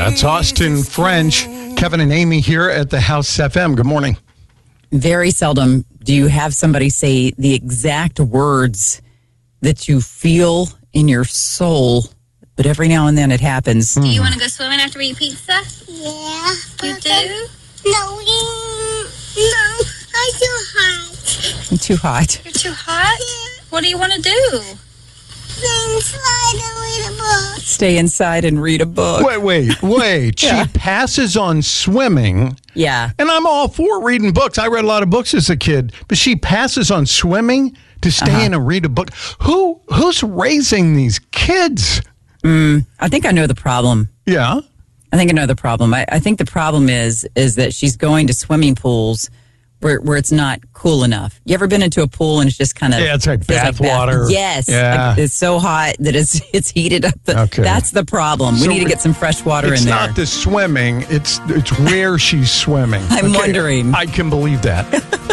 That's Austin French. Kevin and Amy here at the House FM. Good morning. Very seldom do you have somebody say the exact words that you feel in your soul, but every now and then it happens. Do you want to go swimming after we eat pizza? Yeah. You do? No, I'm too hot. I'm too hot. You're too hot? Yeah. What do you want to do? Stay inside and read a book. Stay inside and read a book. Wait. Yeah. She passes on swimming. Yeah. And I'm all for reading books. I read a lot of books as a kid, but she passes on swimming to stay in and read a book. Who's raising these kids? I think I know the problem. Yeah. I think I know the problem. I think the problem is that she's going to swimming pools where it's not cool enough. You ever been into a pool and it's just kind of... Yeah, it's like feels bath water. Yes. Yeah. Like it's so hot that it's heated up. Okay. That's the problem. So we need to get some fresh water It's in there. not the swimming. It's where she's swimming. I'm wondering. I can believe that.